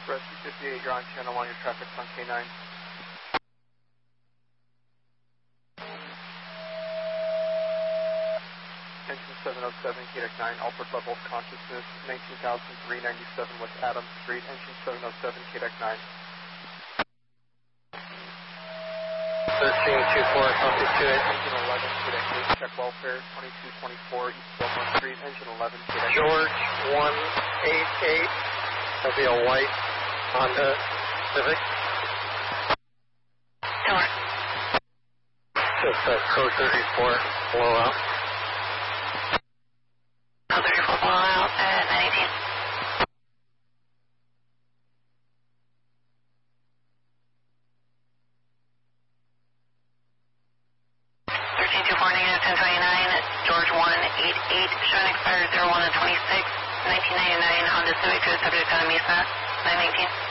Express 258, you're on channel 1, your traffic's on K9. Engine 707, KDEC 9, Alfred level of consciousness, 19,397 West Adams Street, engine 707, KDEC 9. 1324, copy to it. Engine 11, KDEC 8, check welfare, 2224 East Belmont Street, engine 11, KDEC 8. George 188, that'll be a white Honda Civic. George. Just a Pro 34 blowout. Pro 34 blowout at 918. 1324 negative 1029, George 188, showing expired 01 of 26, 1999 Honda Civic to the subject on Mesa, 918.